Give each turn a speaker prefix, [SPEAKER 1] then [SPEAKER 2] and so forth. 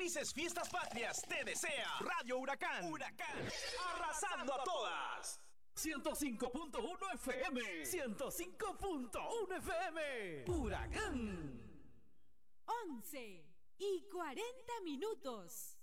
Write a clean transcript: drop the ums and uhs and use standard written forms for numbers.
[SPEAKER 1] Felices Fiestas Patrias te desea Radio Huracán. Huracán, arrasando a todas.
[SPEAKER 2] 105.1 FM. 105.1 FM. Huracán.
[SPEAKER 3] 11:40.